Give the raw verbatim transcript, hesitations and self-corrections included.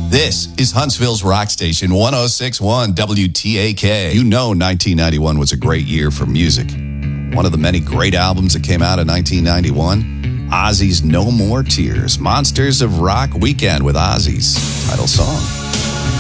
This is Huntsville's Rock Station, one oh six point one W T A K. You know nineteen ninety-one was a great year for music. One of the many great albums that came out in nineteen ninety-one, Ozzy's No More Tears, Monsters of Rock Weekend with Ozzy's title song.